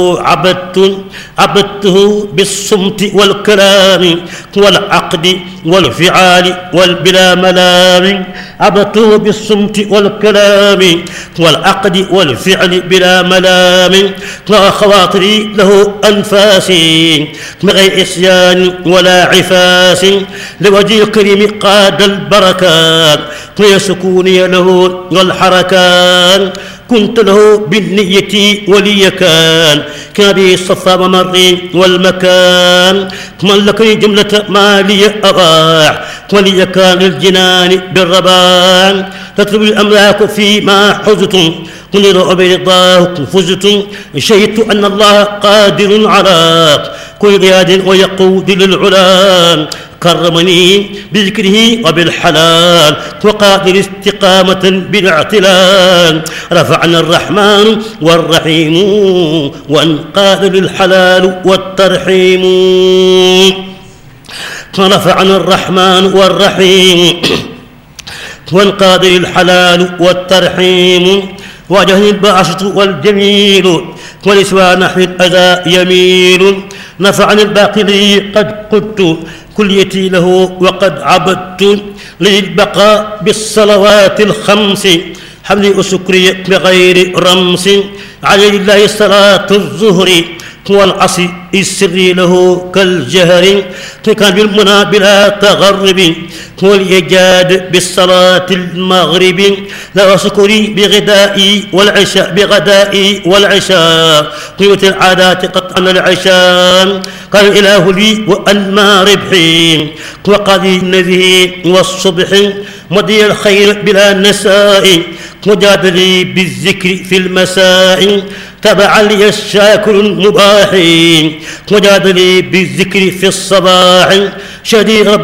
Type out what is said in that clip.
عبدته بالصمت والكلام والعقد والفعال والبلا ملام. عبدته بالصمت والكلام والعقد والفعل بلا ملام. وخواطري له أنفاسي بغير إسيان ولا عفاس. لوجه الكريم قاد البركات ويسكوني له والحركات. كنت له بالنية ولي كان كابي الصفا ومري والمكان. ملكني جملة مالي أضاع ولي كان الجنان بالربان. تطلب الأملاك فيما حزتم قل رأبي الله فزتم. شهدت أن الله قادر على كل رياد ويقود للعلام. كرمني بذكره وبالحلال وقادر استقامة بالاعتلال. رفعنا الرحمن والرحيم وانقاد للحلال والترحيم. رفعنا الرحمن والرحيم وانقاد للحلال والترحيم. وجهني البعثة والجميل ولسوى نحو الأذى يميل. نفعني الباقي لي قد قدت كليتي له وقد عبدت للبقاء بالصلوات الخمس. حمدي وسكري بغير رمس. عليه الله صلاة الظهر والعصر السر له كالجهر. كان بالمنى بلا تغرب والإيجاد بالصلاة المغرب. لا سكري بغدائي والعشاء بغدائي والعشاء. قيمة العادات قطعا العشاء. قال الإله لي وأنما ربحي وقضي النذي والصبح. مضي الخير بلا نساء وجاد لي بالذكر في المساء. تبع لي الشاكر المباح وجاد لي بالذكر في الصباح. شهدي